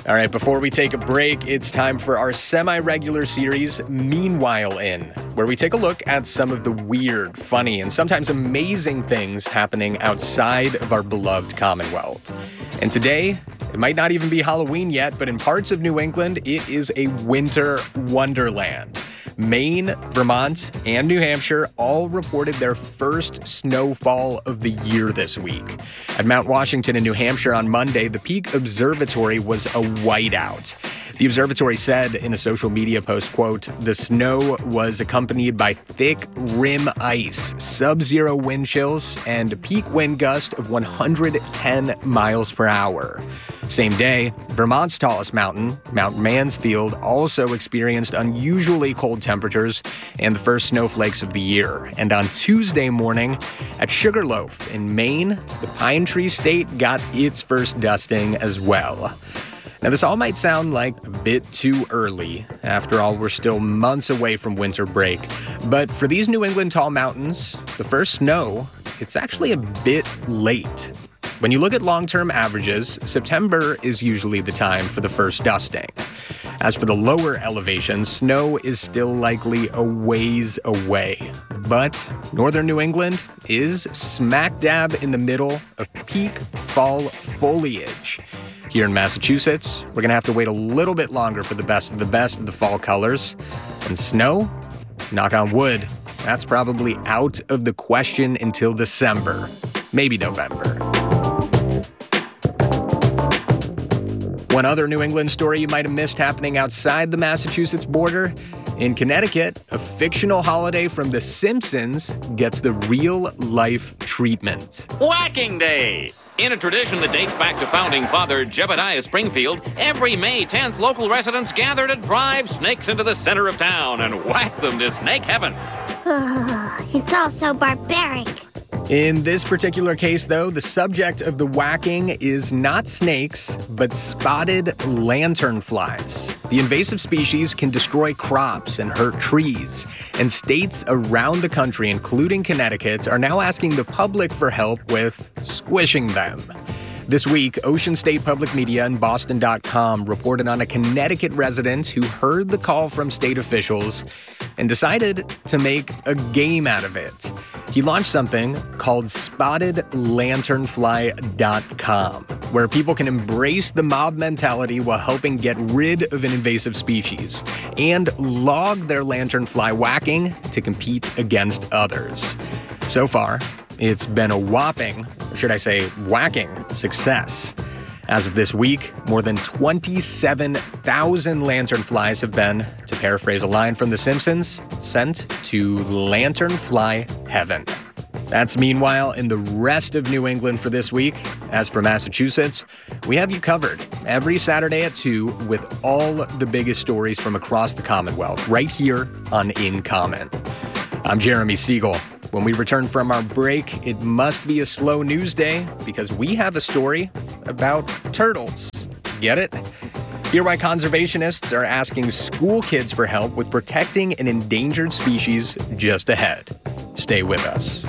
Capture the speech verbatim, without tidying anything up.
All right, before we take a break, it's time for our semi-regular series, Meanwhile In, where we take a look at some of the weird, funny, and sometimes amazing things happening outside of our beloved Commonwealth. And today, it might not even be Halloween yet, but in parts of New England, it is a winter wonderland. Maine, Vermont, and New Hampshire all reported their first snowfall of the year this week. At Mount Washington in New Hampshire on Monday, the Peak Observatory was a whiteout. The observatory said in a social media post, quote, "The snow was accompanied by thick rim ice, sub-zero wind chills, and a peak wind gust of one hundred ten miles per hour. Same day, Vermont's tallest mountain, Mount Mansfield, also experienced unusually cold temperatures and the first snowflakes of the year. And on Tuesday morning, at Sugarloaf in Maine, the Pine Tree State got its first dusting as well. Now, this all might sound like a bit too early. After all, we're still months away from winter break. But for these New England tall mountains, the first snow, it's actually a bit late. When you look at long-term averages, September is usually the time for the first dusting. As for the lower elevations, snow is still likely a ways away. But northern New England is smack dab in the middle of peak fall foliage. Here in Massachusetts, we're going to have to wait a little bit longer for the best of the best of the fall colors. And snow, knock on wood, that's probably out of the question until December, maybe November. One other New England story you might have missed happening outside the Massachusetts border. In Connecticut, a fictional holiday from The Simpsons gets the real-life treatment. Whacking Day! In a tradition that dates back to founding father Jebediah Springfield, every May tenth, local residents gather to drive snakes into the center of town and whack them to snake heaven. It's all so barbaric. In this particular case, though, the subject of the whacking is not snakes, but spotted lanternflies. The invasive species can destroy crops and hurt trees, and states around the country, including Connecticut, are now asking the public for help with squishing them. This week, Ocean State Public Media and Boston dot com reported on a Connecticut resident who heard the call from state officials and decided to make a game out of it. He launched something called spotted lanternfly dot com, where people can embrace the mob mentality while helping get rid of an invasive species and log their lanternfly whacking to compete against others. So far, it's been a whopping, or should I say whacking, success. As of this week, more than twenty-seven thousand lanternflies have been, to paraphrase a line from The Simpsons, sent to lanternfly heaven. That's Meanwhile in the rest of New England for this week. As for Massachusetts, we have you covered every Saturday at two with all the biggest stories from across the Commonwealth, right here on In Common. I'm Jeremy Siegel. When we return from our break, it must be a slow news day because we have a story about turtles. Get it? Hear why conservationists are asking school kids for help with protecting an endangered species just ahead. Stay with us.